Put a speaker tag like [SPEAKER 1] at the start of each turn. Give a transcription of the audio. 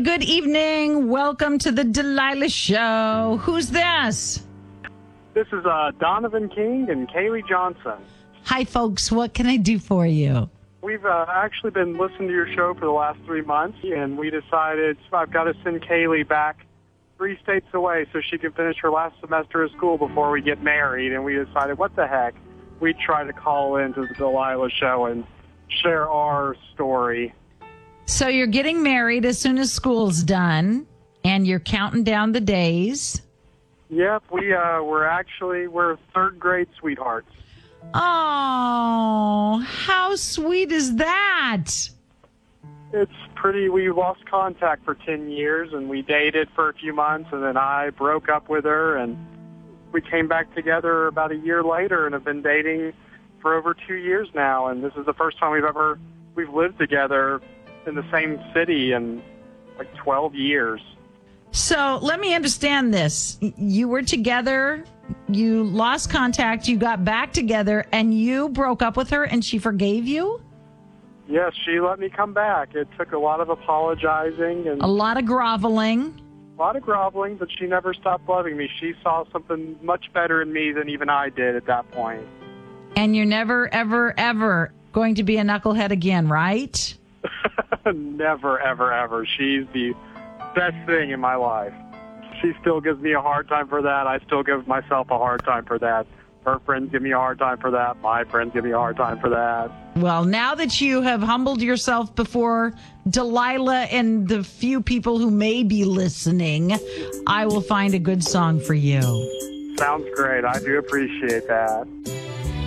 [SPEAKER 1] good evening. Welcome to the Delilah Show. Who's this?
[SPEAKER 2] This is Donovan King and Kaylee Johnson.
[SPEAKER 1] Hi, folks. What can I do for you?
[SPEAKER 2] We've actually been listening to your show for the last 3 months, and we decided I've got to send Kaylee back 3 states away so she can finish her last semester of school before we get married. And we decided, what the heck? We'd try to call into the Delilah Show and share our story.
[SPEAKER 1] So you're getting married as soon as school's done, and you're counting down the days.
[SPEAKER 2] Yep, we're third grade sweethearts.
[SPEAKER 1] Oh, how sweet is that?
[SPEAKER 2] It's pretty. We lost contact for 10 years, and we dated for a few months, and then I broke up with her, and we came back together about a year later and have been dating for over 2 years now, and this is the first time we've lived together in the same city in like 12 years.
[SPEAKER 1] So let me understand this. You were together, you lost contact, you got back together, and you broke up with her, and she forgave you?
[SPEAKER 2] Yes, she let me come back. It took a lot of apologizing and
[SPEAKER 1] a lot of groveling.
[SPEAKER 2] But she never stopped loving me. She saw something much better in me than even I did at that point.
[SPEAKER 1] And you're never, ever, ever going to be a knucklehead again, right?
[SPEAKER 2] Never, ever, ever. She's the best thing in my life. She still gives me a hard time for that. I still give myself a hard time for that. Her friends give me a hard time for that. My friends give me a hard time for that.
[SPEAKER 1] Well, now that you have humbled yourself before Delilah and the few people who may be listening, I will find a good song for you.
[SPEAKER 2] Sounds great. I do appreciate that.